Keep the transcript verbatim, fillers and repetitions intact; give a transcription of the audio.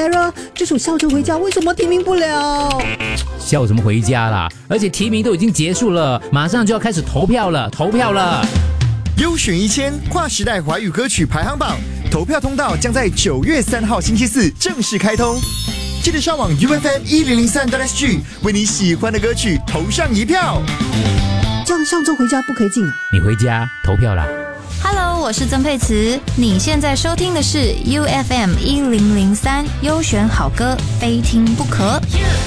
Sarah， 这首《笑着回家》为什么提名不了？ 笑什么回家啦？而且提名都已经结束了，马上就要开始投票了，投票了。 优选一千跨时代华语歌曲排行榜投票通道将在九月三号星期四正式开通，记得上网 U F M 一零零三 S G 为你喜欢的歌曲投上一票。 这样上周回家不可以进啊？ 你回家投票啦。 Hello， 我是曾沛慈，你现在收听的是 U F M 一零零三优选好歌，非听不可。